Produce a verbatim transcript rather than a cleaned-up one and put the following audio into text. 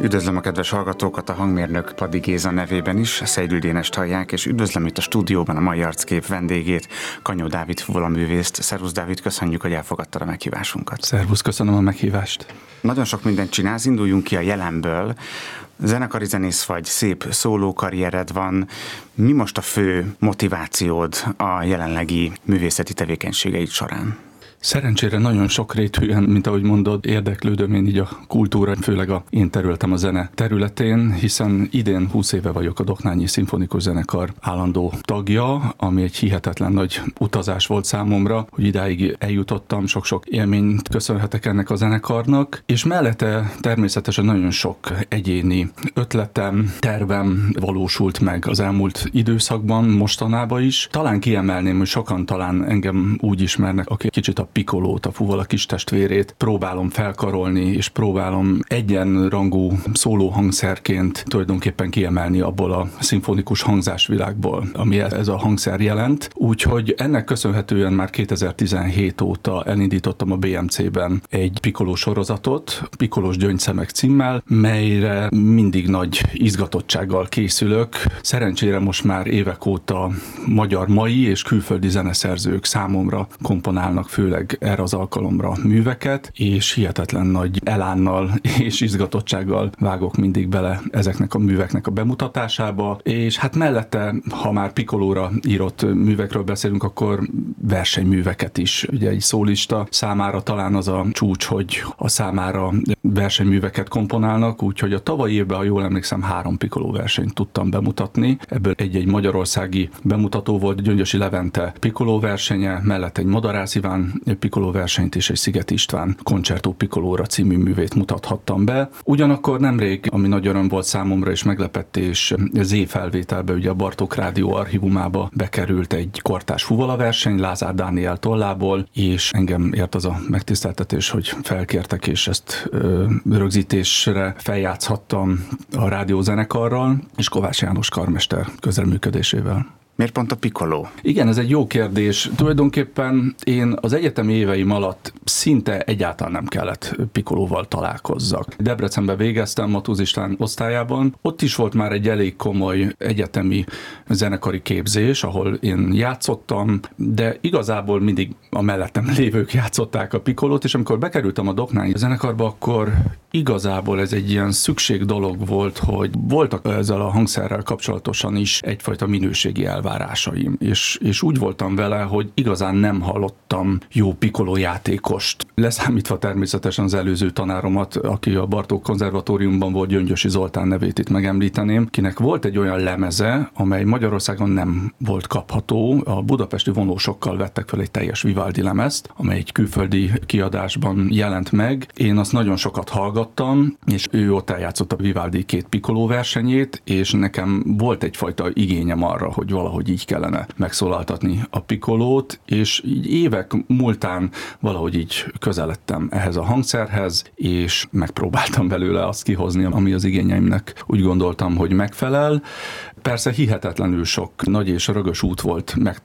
Üdvözlöm a kedves hallgatókat, a hangmérnök Padi Géza nevében is, Szeidül Dénest hallják, és üdvözlöm itt a stúdióban a mai arckép vendégét, Kanyó Dávid fuvolaművészt. Szervusz Dávid, köszönjük, hogy elfogadtad a meghívásunkat. Szervusz, köszönöm a meghívást. Nagyon sok mindent csinálsz, induljunk ki a jelenből. Zenekari zenész vagy, szép szólókarriered van. Mi most a fő motivációd a jelenlegi művészeti tevékenységeid során? Szerencsére nagyon sokrétűen, mint ahogy mondod, érdeklődöm én így a kultúra, főleg a én területem a zene területén, hiszen idén húsz éve vagyok a Doknányi Szimfonikus Zenekar állandó tagja, ami egy hihetetlen nagy utazás volt számomra, hogy idáig eljutottam, sok-sok élményt köszönhetek ennek a zenekarnak, és mellette természetesen nagyon sok egyéni ötletem, tervem valósult meg az elmúlt időszakban, mostanában is. Talán kiemelném, hogy sokan talán engem úgy ismernek, aki kicsit a Piccolót, a fuvola kis testvérét próbálom felkarolni, és próbálom egyenrangú szólóhangszerként tulajdonképpen kiemelni abból a szimfonikus hangzásvilágból, ami ez a hangszer jelent. Úgyhogy ennek köszönhetően már kétezer-tizenhét óta elindítottam a bé em cében egy Piccoló sorozatot, Piccolós gyöngyszemek címmel, melyre mindig nagy izgatottsággal készülök. Szerencsére most már évek óta magyar mai és külföldi zeneszerzők számomra komponálnak főleg erre az alkalomra műveket, és hihetetlen nagy elánnal és izgatottsággal vágok mindig bele ezeknek a műveknek a bemutatásába, és hát mellette, ha már Piccolóra írott művekről beszélünk, akkor versenyműveket is. Ugye egy szólista számára talán az a csúcs, hogy a számára versenyműveket komponálnak, úgyhogy a tavalyi évben, ha jól emlékszem, három Piccoló versenyt tudtam bemutatni. Ebből egy-egy magyarországi bemutató volt, Gyöngyösi Levente Piccoló versenye, mellett egy Madarász Iván Piccoló versenyt és egy Sziget István Concerto Piccolóra című művét mutathattam be. Ugyanakkor nemrég, ami nagy öröm volt számomra és meglepetés, Z-felvételbe, ugye a Bartók Rádió archívumába bekerült egy kortárs fuvola verseny Lázár Dániel tollából, és engem ért az a megtiszteltetés, hogy felkértek, és ezt ö, rögzítésre feljátszhattam a rádiózenekarral, és Kovács János karmester közreműködésével. Miért pont a Piccoló? Igen, ez egy jó kérdés. Tulajdonképpen én az egyetemi éveim alatt szinte egyáltalán nem kellett Piccolóval találkozzak. Debrecenben végeztem, Matúz István osztályában. Ott is volt már egy elég komoly egyetemi zenekari képzés, ahol én játszottam, de igazából mindig a mellettem lévők játszották a Piccolót, és amikor bekerültem a Doknányi zenekarba, akkor igazából ez egy ilyen szükség dolog volt, hogy voltak ezzel a hangszerrel kapcsolatosan is egyfajta minőségi elvárásaim, és, és úgy voltam vele, hogy igazán nem hallottam jó Piccoló játékost. Leszámítva természetesen az előző tanáromat, aki a Bartók konzervatóriumban volt, Gyöngyösi Zoltán nevét itt megemlíteném, kinek volt egy olyan lemeze, amely Magyarországon nem volt kapható. A budapesti vonósokkal vettek fel egy teljes Vivaldi lemezt, amely egy külföldi kiadásban jelent meg. Én azt nagyon sokat hallgattam, és ő ott eljátszott a Vivaldi két Piccoló versenyét, és nekem volt egyfajta igényem arra, hogy valahogy így kellene megszólaltatni a Piccolót, és így évek múltán valahogy így közeledtem ehhez a hangszerhez, és megpróbáltam belőle azt kihozni, ami az igényeimnek úgy gondoltam, hogy megfelel. Persze hihetetlenül sok nagy és rögös út volt megtenni